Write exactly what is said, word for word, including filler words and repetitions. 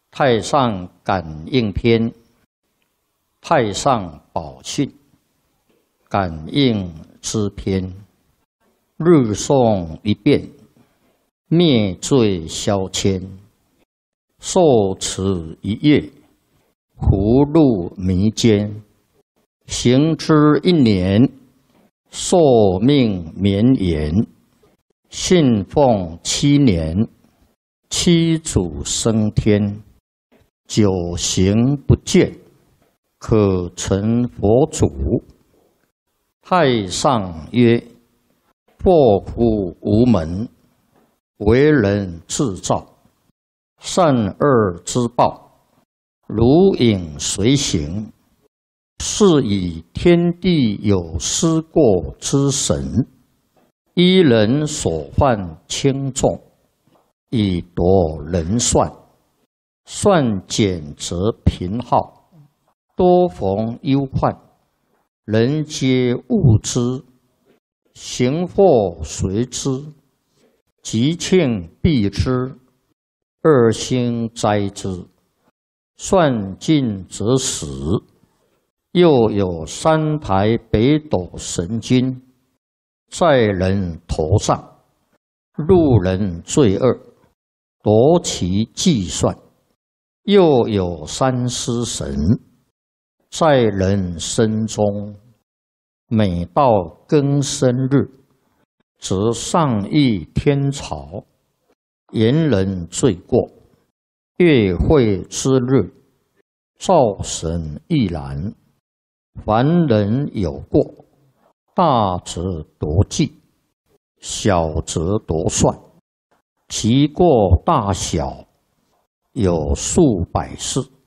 太上感应篇，太上宝训，感应之篇。日诵一遍，灭罪消愆；受持一月，福禄弥坚。行之一年，寿命绵延；信奉七年，七祖升天。久行不倦，可成佛祖。太上曰：祸福无门，为人自造。善恶之报，如影随形。是以天地有失过之神，依人所犯轻重，以夺人算。算减则贫耗，多逢忧患，人皆恶之。行祸随之，吉庆避之，恶星灾之。算尽则死。又有三台北斗神君，在人头上，路人罪恶，夺其计算。又有三尸神，在人身中，每到庚申日，则上议天朝，言人罪过。月会之日，灶神亦然。凡人有过，大则夺计，小则夺算。其过大小，有数百世。